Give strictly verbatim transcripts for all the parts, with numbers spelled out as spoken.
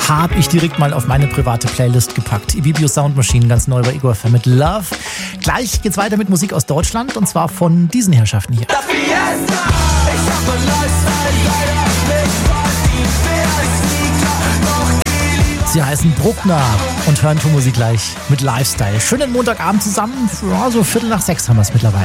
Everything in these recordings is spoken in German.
habe ich direkt mal auf meine private Playlist gepackt. Ibibio Sound Machine, ganz neu bei Igor F M mit Love. Gleich geht's weiter mit Musik aus Deutschland und zwar von diesen Herrschaften hier. Sie heißen Bruckner und hören Tourmusik gleich mit Lifestyle. Schönen Montagabend zusammen, ja, so Viertel nach sechs haben wir es mittlerweile.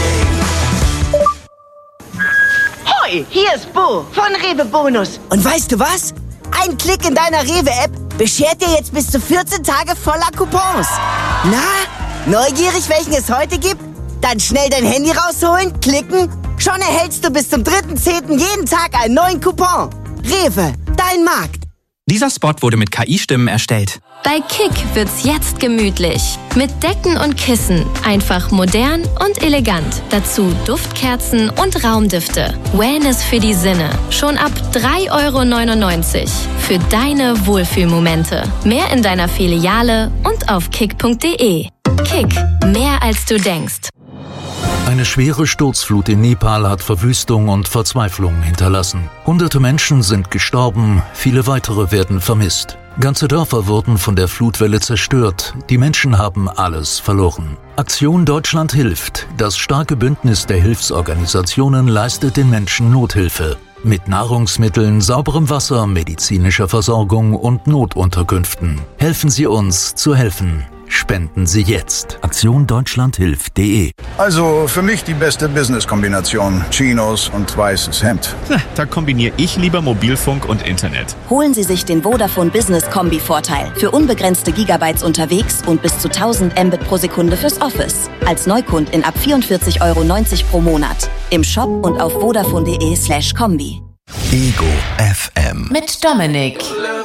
Hoi, hier ist Bo von Rewe Bonus. Und weißt du was? Ein Klick in deiner Rewe-App beschert dir jetzt bis zu vierzehn Tage voller Coupons. Na, neugierig, welchen es heute gibt? Dann schnell dein Handy rausholen, klicken. Schon erhältst du bis zum dritten zehnten jeden Tag einen neuen Coupon. Rewe, dein Markt. Dieser Spot wurde mit K I-Stimmen erstellt. Bei Kick wird's jetzt gemütlich. Mit Decken und Kissen. Einfach modern und elegant. Dazu Duftkerzen und Raumdüfte. Wellness für die Sinne. Schon ab drei Euro neunundneunzig. Für deine Wohlfühlmomente. Mehr in deiner Filiale und auf kick punkt de. Kick. Mehr als du denkst. Eine schwere Sturzflut in Nepal hat Verwüstung und Verzweiflung hinterlassen. Hunderte Menschen sind gestorben, viele weitere werden vermisst. Ganze Dörfer wurden von der Flutwelle zerstört. Die Menschen haben alles verloren. Aktion Deutschland hilft. Das starke Bündnis der Hilfsorganisationen leistet den Menschen Nothilfe. Mit Nahrungsmitteln, sauberem Wasser, medizinischer Versorgung und Notunterkünften. Helfen Sie uns zu helfen. Spenden Sie jetzt. Aktion Deutschland hilft punkt de. Also für mich die beste Business-Kombination. Chinos und weißes Hemd. Da kombiniere ich lieber Mobilfunk und Internet. Holen Sie sich den Vodafone Business Kombi-Vorteil. Für unbegrenzte Gigabytes unterwegs und bis zu tausend Mbit pro Sekunde fürs Office. Als Neukundin ab vierundvierzig Euro neunzig pro Monat. Im Shop und auf vodafone punkt de slash kombi. Ego F M. Mit Dominik.